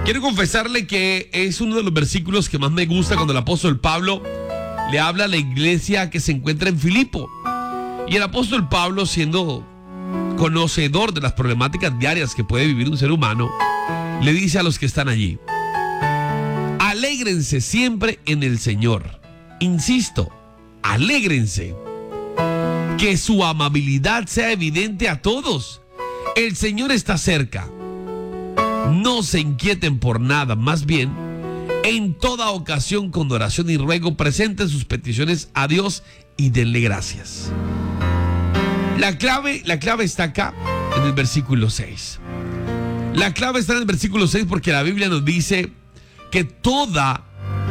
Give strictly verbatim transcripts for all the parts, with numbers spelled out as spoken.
Quiero confesarle que es uno de los versículos que más me gusta cuando el apóstol Pablo le habla a la iglesia que se encuentra en Filipo. Y el apóstol Pablo, siendo conocedor de las problemáticas diarias que puede vivir un ser humano, le dice a los que están allí: alégrense siempre en el Señor. Insisto, alégrense. Que su amabilidad sea evidente a todos. El Señor está cerca. No se inquieten por nada, más bien, en toda ocasión con oración y ruego presenten sus peticiones a Dios y denle gracias. La clave, la clave está acá en el versículo seis. La clave está en el versículo seis porque la Biblia nos dice que toda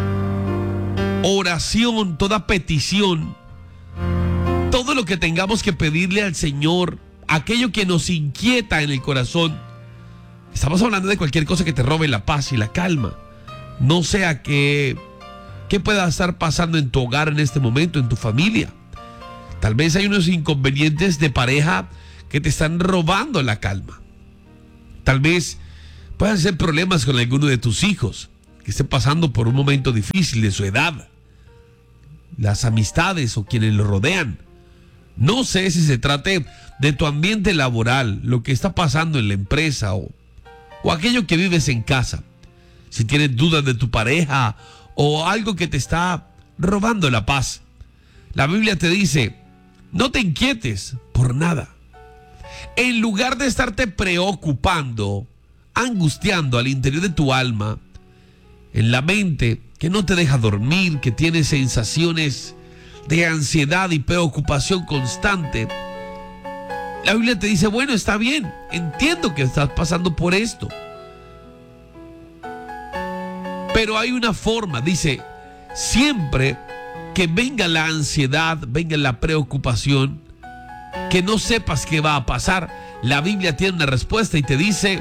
oración, toda petición, todo lo que tengamos que pedirle al Señor, aquello que nos inquieta en el corazón, estamos hablando de cualquier cosa que te robe la paz y la calma. No sea que, que pueda estar pasando en tu hogar en este momento, en tu familia. Tal vez hay unos inconvenientes de pareja que te están robando la calma. Tal vez puedan ser problemas con alguno de tus hijos que esté pasando por un momento difícil de su edad. Las amistades o quienes lo rodean. No sé si se trate de tu ambiente laboral, lo que está pasando en la empresa o, o aquello que vives en casa. Si tienes dudas de tu pareja o algo que te está robando la paz. La Biblia te dice: no te inquietes por nada. En lugar de estarte preocupando, angustiando al interior de tu alma, en la mente que no te deja dormir, que tiene sensaciones de ansiedad y preocupación constante, la Biblia te dice: bueno, está bien, entiendo que estás pasando por esto, pero hay una forma. Dice: siempre que venga la ansiedad, venga la preocupación, que no sepas qué va a pasar, la Biblia tiene una respuesta y te dice: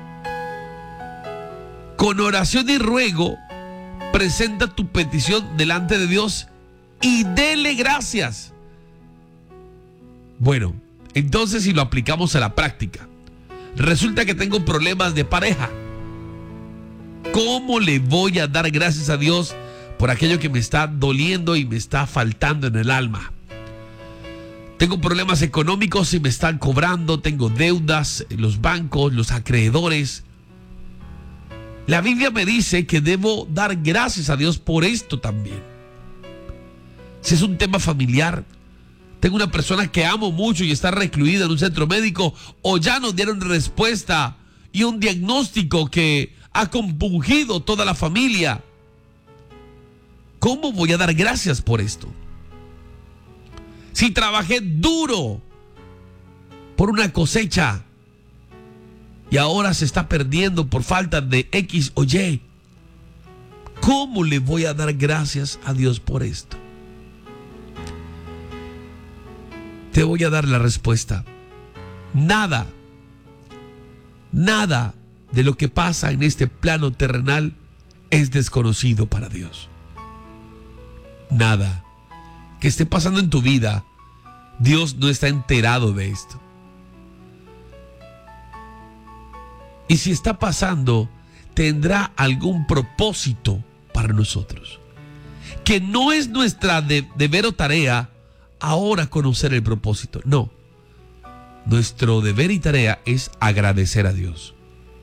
con oración y ruego, presenta tu petición delante de Dios y dele gracias. Bueno, entonces si lo aplicamos a la práctica, resulta que tengo problemas de pareja. ¿Cómo le voy a dar gracias a Dios por aquello que me está doliendo y me está faltando en el alma? Tengo problemas económicos y me están cobrando, tengo deudas, los bancos, los acreedores. La Biblia me dice que debo dar gracias a Dios por esto también. Si es un tema familiar, tengo una persona que amo mucho y está recluida en un centro médico, o ya nos dieron respuesta y un diagnóstico que ha compungido toda la familia. ¿Cómo voy a dar gracias por esto? Si trabajé duro por una cosecha y ahora se está perdiendo por falta de X o Y, ¿cómo le voy a dar gracias a Dios por esto? Te voy a dar la respuesta. Nada, nada de lo que pasa en este plano terrenal es desconocido para Dios. Nada que esté pasando en tu vida, Dios no está enterado de esto. Y si está pasando, tendrá algún propósito para nosotros. Que no es nuestra de, deber o tarea ahora conocer el propósito. No. Nuestro deber y tarea es agradecer a Dios.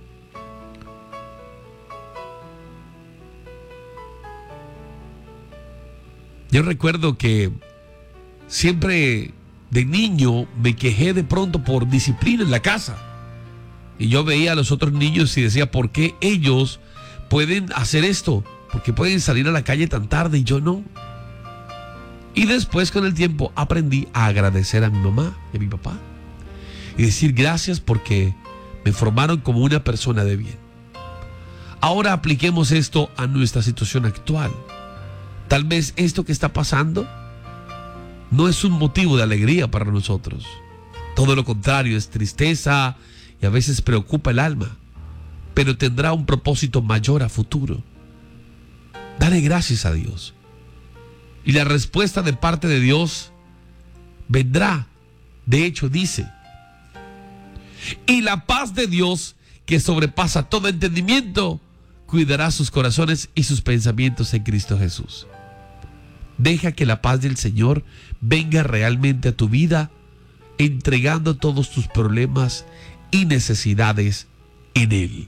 Yo recuerdo que siempre de niño me quejé de pronto por disciplina en la casa. Y yo veía a los otros niños y decía: ¿por qué ellos pueden hacer esto? ¿Por qué pueden salir a la calle tan tarde y yo no? Y después, con el tiempo, aprendí a agradecer a mi mamá y a mi papá. Y decir gracias porque me formaron como una persona de bien. Ahora apliquemos esto a nuestra situación actual. Tal vez esto que está pasando no es un motivo de alegría para nosotros. Todo lo contrario, es tristeza y a veces preocupa el alma. Pero tendrá un propósito mayor a futuro. Dale gracias a Dios. Y la respuesta de parte de Dios vendrá. De hecho, dice: y la paz de Dios, que sobrepasa todo entendimiento, cuidará sus corazones y sus pensamientos en Cristo Jesús. Deja que la paz del Señor venga realmente a tu vida, entregando todos tus problemas y necesidades en Él.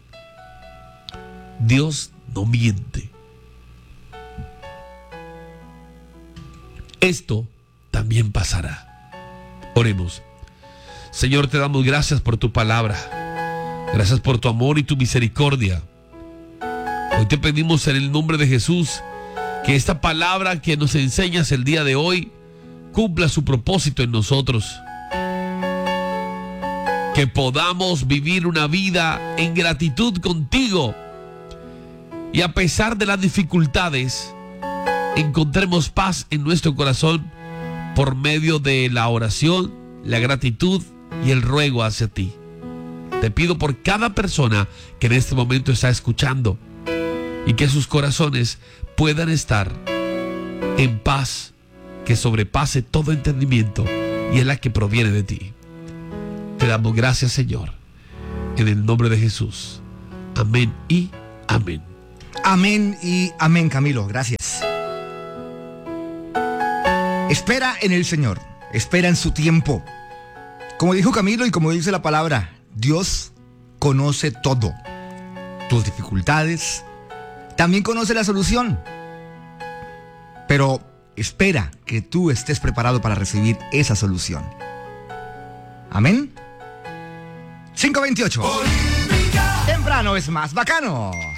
Dios no miente. Esto también pasará. Oremos. Señor, te damos gracias por tu palabra. Gracias por tu amor y tu misericordia. Hoy te pedimos en el nombre de Jesús que esta palabra que nos enseñas el día de hoy cumpla su propósito en nosotros. Que podamos vivir una vida en gratitud contigo y a pesar de las dificultades encontremos paz en nuestro corazón por medio de la oración, la gratitud y el ruego hacia ti. Te pido por cada persona que en este momento está escuchando y que sus corazones puedan estar en paz que sobrepase todo entendimiento y es la que proviene de ti. Te damos gracias, Señor, en el nombre de Jesús. Amén y amén. Amén y amén, Camilo. Gracias. Espera en el Señor. Espera en su tiempo. Como dijo Camilo y como dice la palabra, Dios conoce todo. Tus dificultades. También conoce la solución. Pero espera que tú estés preparado para recibir esa solución. Amén. cinco veintiocho. Temprano es más bacano.